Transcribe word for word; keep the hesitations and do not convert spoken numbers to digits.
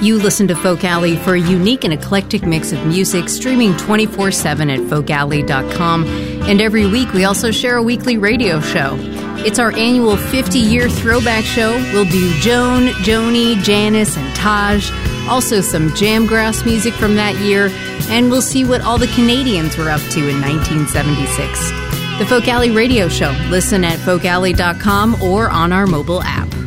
You listen to Folk Alley for a unique and eclectic mix of music, streaming twenty-four seven at folk alley dot com. And every week we also share a weekly radio show. It's our annual fifty-year throwback show. We'll do Joan, Joni, Janice, and Taj. Also some jamgrass music from that year. And we'll see what all the Canadians were up to in nineteen seventy-six. The Folk Alley Radio Show. Listen at folk alley dot com or on our mobile app.